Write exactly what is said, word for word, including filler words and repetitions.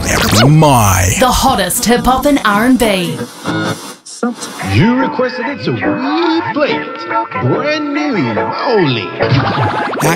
My. The hottest hip hop and R and B. You requested it, so we play it. Brand new only.